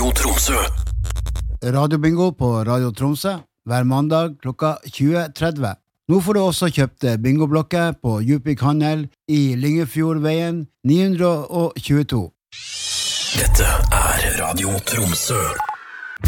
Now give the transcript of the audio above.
Radio Tromsø. Radiobingo på Radio Tromsø hver mandag klokka 20.30. Nå får du også kjøpt bingoblokker på Djupvik Handel i Lyngefjordveien 922. Dette er Radio Tromsø.